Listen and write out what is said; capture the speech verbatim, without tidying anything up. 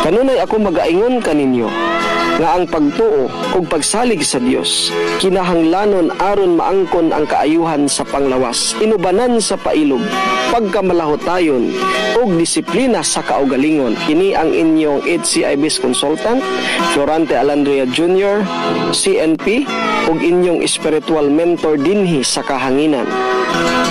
Kanunay ako magaingon kaninyo nga ang pagtuo ug pagsalig sa Dios kinahanglanon aron maangkon ang kaayuhan sa panglawas, inubanan sa pailog, pagkamalahotayon ug disiplina sa kaugalingon. Kini ang inyong H C I B's consultant Florante Alandria Junior C N P ug inyong spiritual mentor dinhi sa kahanginan.